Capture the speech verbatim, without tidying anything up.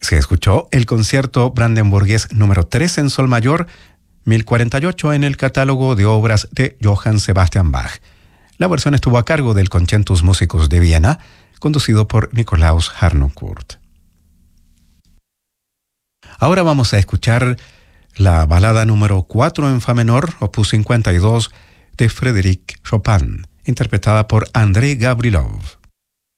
Se escuchó el concierto brandenburgués número tres en sol mayor, mil cuarenta y ocho en el catálogo de obras de Johann Sebastian Bach. La versión estuvo a cargo del Concertus Musicus de Viena, conducido por Nikolaus Harnoncourt. Ahora vamos a escuchar la balada número cuatro en fa menor, opus cincuenta y dos, de Frédéric Chopin, interpretada por Andrei Gavrilov.